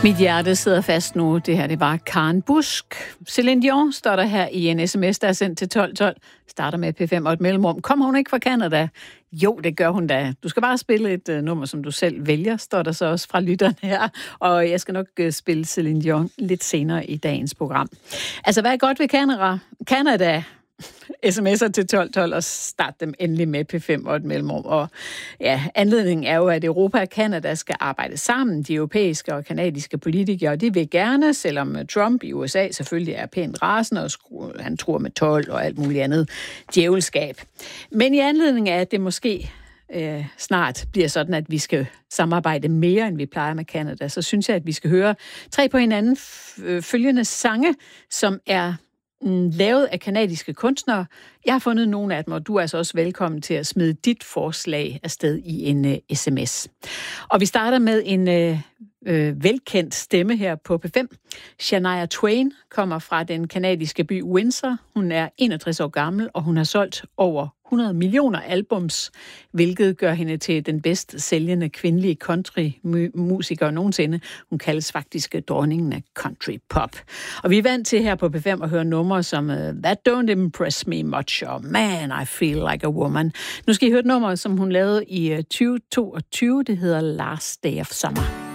Mit hjerte sidder fast nu. Det her, det var Karen Busk. Céline Dion står der her i en sms, der er sendt til 1212. Starter med P5 og et mellemrum. Kommer hun ikke fra Canada? Jo, det gør hun da. Du skal bare spille et nummer, som du selv vælger, står der så også fra lytteren her. Og jeg skal nok spille Céline Dion lidt senere i dagens program. Altså, hvad er godt ved Canada? SMS'er til 1212 og start dem endelig med P5 og et mellemrum. Og ja, anledningen er jo, at Europa og Canada skal arbejde sammen. De europæiske og kanadiske politikere, de vil gerne, selvom Trump i USA selvfølgelig er pænt rasende, og han tror med 12 og alt muligt andet djævelskab. Men i anledning af, at det måske snart bliver sådan, at vi skal samarbejde mere, end vi plejer med Canada, så synes jeg, at vi skal høre 3 på hinanden følgende sange, som er lavet af kanadiske kunstnere. Jeg har fundet nogle af dem, og du er altså også velkommen til at smide dit forslag afsted i en sms. Og vi starter med en velkendt stemme her på P5. Shania Twain kommer fra den kanadiske by Windsor. Hun er 61 år gammel, og hun har solgt over 100 millioner albums, hvilket gør hende til den bedst sælgende kvindelige country-musiker nogensinde. Hun kaldes faktisk dronningen af country pop. Og vi er vant til her på P5 at høre numre som That Don't Impress Me Much, og Man, I Feel Like a Woman. Nu skal I høre et nummer, som hun lavede i 2022. Det hedder Last Day of Summer.